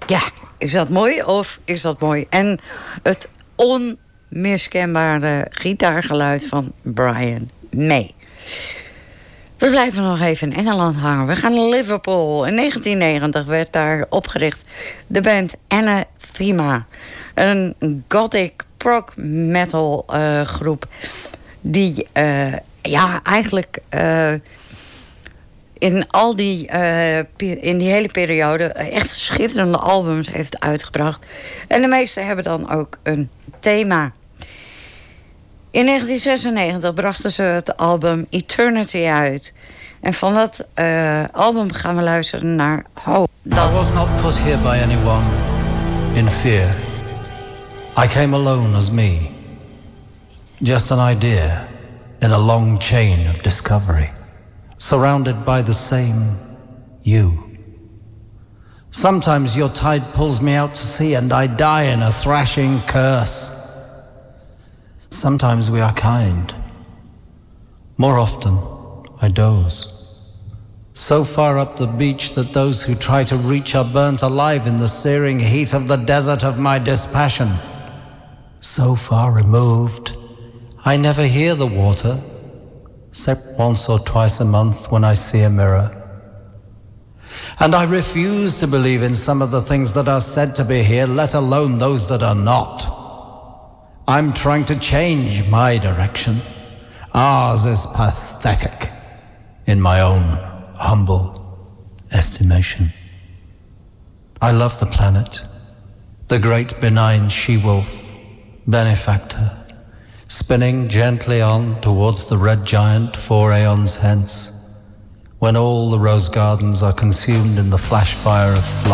Ja, is dat mooi of is dat mooi? En het onmiskenbare gitaargeluid van Brian May. We blijven nog even in Engeland hangen. We gaan naar Liverpool. In 1990 werd daar opgericht de band Anathema. Een gothic prog metal groep die eigenlijk in die hele periode echt schitterende albums heeft uitgebracht. En de meeste hebben dan ook een thema. In 1996 brachten ze het album Eternity uit. En van dat album gaan we luisteren naar Hope. I was not put here by anyone in fear. I came alone as me. Just an idea in a long chain of discovery. Surrounded by the same you. Sometimes your tide pulls me out to sea and I die in a thrashing curse. Sometimes we are kind. More often, I doze. So far up the beach that those who try to reach are burnt alive in the searing heat of the desert of my dispassion. So far removed, I never hear the water, except once or twice a month when I see a mirror. And I refuse to believe in some of the things that are said to be here, let alone those that are not. I'm trying to change my direction. Ours is pathetic, in my own humble estimation. I love the planet, the great benign she-wolf, benefactor, spinning gently on towards the red giant 4 aeons hence, when all the rose gardens are consumed in the flash fire of flight.